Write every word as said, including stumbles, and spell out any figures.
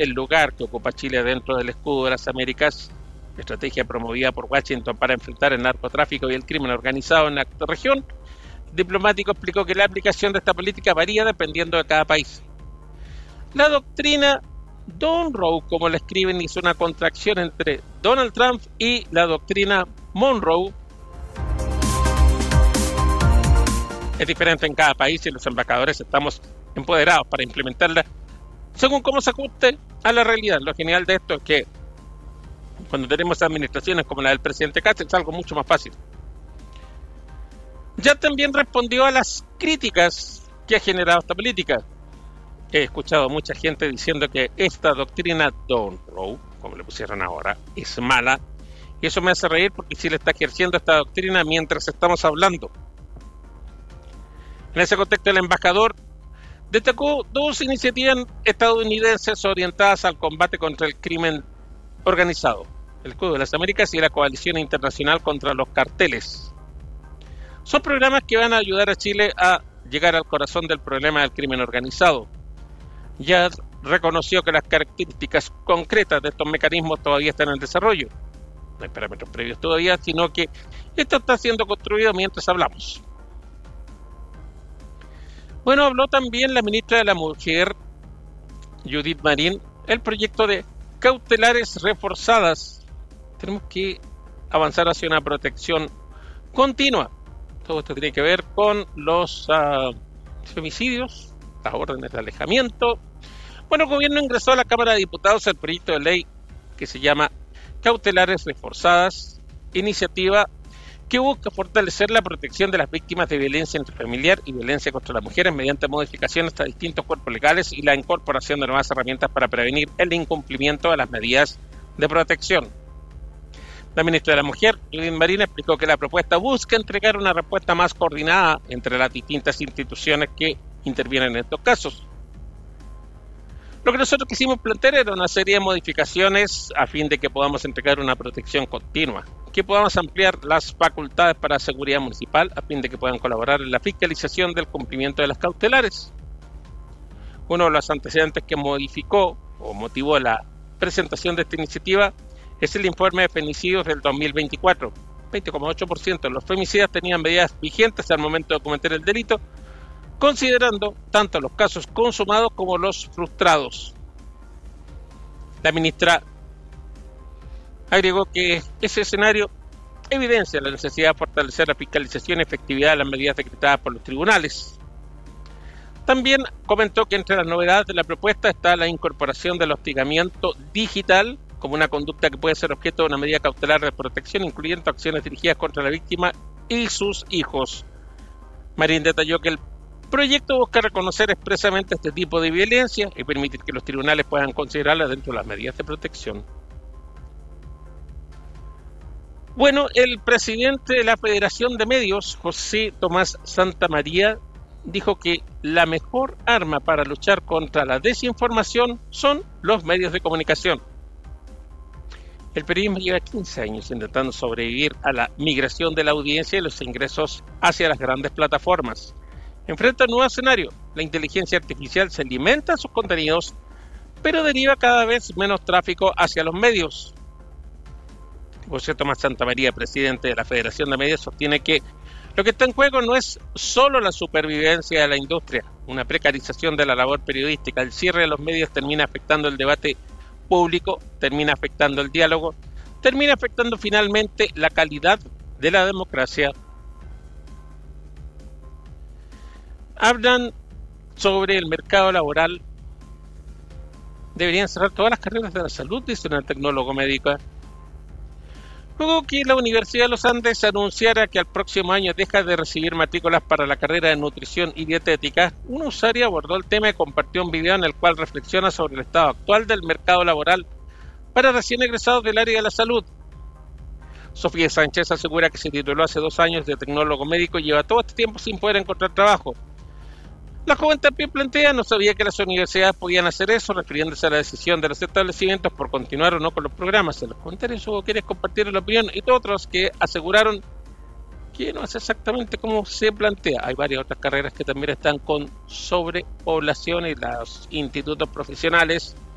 el lugar que ocupa Chile dentro del escudo de las Américas, estrategia promovida por Washington para enfrentar el narcotráfico y el crimen organizado en la región, el diplomático explicó que la aplicación de esta política varía dependiendo de cada país. La doctrina Monroe, como la escriben, hizo una contracción entre Donald Trump y la doctrina Monroe. Es diferente en cada país y los embajadores estamos empoderados para implementarla según cómo se ajuste a la realidad. Lo genial de esto es que cuando tenemos administraciones como la del presidente Katz es algo mucho más fácil. Ya también respondió a las críticas que ha generado esta política. He escuchado a mucha gente diciendo que esta doctrina Monroe, como le pusieron ahora, es mala. Y eso me hace reír porque Chile está ejerciendo esta doctrina mientras estamos hablando. En ese contexto, el embajador destacó dos iniciativas estadounidenses orientadas al combate contra el crimen organizado: el Escudo de las Américas y la Coalición Internacional contra los Carteles. Son programas que van a ayudar a Chile a llegar al corazón del problema del crimen organizado. Ya reconoció que las características concretas de estos mecanismos todavía están en desarrollo. No hay parámetros previos todavía, sino que esto está siendo construido mientras hablamos. Bueno, habló también la ministra de la Mujer, Judith Marín, el proyecto de cautelares reforzadas. Tenemos que avanzar hacia una protección continua. Todo esto tiene que ver con los uh, femicidios, las órdenes de alejamiento. Bueno, el gobierno ingresó a la Cámara de Diputados el proyecto de ley que se llama Cautelares Reforzadas, iniciativa que busca fortalecer la protección de las víctimas de violencia intrafamiliar y violencia contra las mujeres mediante modificaciones a distintos cuerpos legales y la incorporación de nuevas herramientas para prevenir el incumplimiento de las medidas de protección. La ministra de la Mujer, Judith Marín, explicó que la propuesta busca entregar una respuesta más coordinada entre las distintas instituciones que intervienen en estos casos. Lo que nosotros quisimos plantear era una serie de modificaciones a fin de que podamos entregar una protección continua, que podamos ampliar las facultades para seguridad municipal a fin de que puedan colaborar en la fiscalización del cumplimiento de las cautelares. Uno de los antecedentes que modificó o motivó la presentación de esta iniciativa es el informe de femicidios del dos mil veinticuatro. veinte coma ocho por ciento de los femicidas tenían medidas vigentes al momento de cometer el delito, considerando tanto los casos consumados como los frustrados. La ministra agregó que ese escenario evidencia la necesidad de fortalecer la fiscalización y efectividad de las medidas decretadas por los tribunales. También comentó que entre las novedades de la propuesta está la incorporación del hostigamiento digital como una conducta que puede ser objeto de una medida cautelar de protección, incluyendo acciones dirigidas contra la víctima y sus hijos. Marín detalló que el proyecto busca reconocer expresamente este tipo de violencia y permitir que los tribunales puedan considerarla dentro de las medidas de protección. Bueno, el presidente de la Federación de Medios, José Tomás Santamaría, dijo que la mejor arma para luchar contra la desinformación son los medios de comunicación. El periodismo lleva quince años intentando sobrevivir a la migración de la audiencia y los ingresos hacia las grandes plataformas. Enfrenta un nuevo escenario. La inteligencia artificial se alimenta de sus contenidos, pero deriva cada vez menos tráfico hacia los medios. José Tomás Santamaría, presidente de la Federación de Medios, sostiene que lo que está en juego no es solo la supervivencia de la industria. Una precarización de la labor periodística, el cierre de los medios termina afectando el debate público, termina afectando el diálogo, termina afectando finalmente la calidad de la democracia. Hablan sobre el mercado laboral. Deberían cerrar todas las carreras de la salud, dice un tecnólogo médico. Luego que la Universidad de los Andes anunciara que al próximo año deja de recibir matrículas para la carrera de nutrición y dietética, un usuario abordó el tema y compartió un video en el cual reflexiona sobre el estado actual del mercado laboral para recién egresados del área de la salud. Sofía Sánchez asegura que se tituló hace dos años de tecnólogo médico y lleva todo este tiempo sin poder encontrar trabajo. La joven también plantea no sabía que las universidades podían hacer eso, refiriéndose a la decisión de los establecimientos por continuar o no con los programas. En los comentarios hubo quienes compartieron la opinión y otros que aseguraron que no es exactamente como se plantea. Hay varias otras carreras que también están con sobrepoblación y los institutos profesionales